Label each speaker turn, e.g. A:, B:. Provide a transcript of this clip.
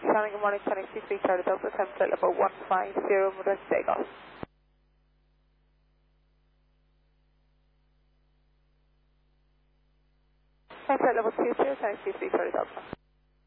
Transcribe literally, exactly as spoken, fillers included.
A: Charlie, good morning, Chinese two three Charlie Delta, temperature level one five zero, ready to take off. Temperature level two zero, Chinese two three Charlie Delta.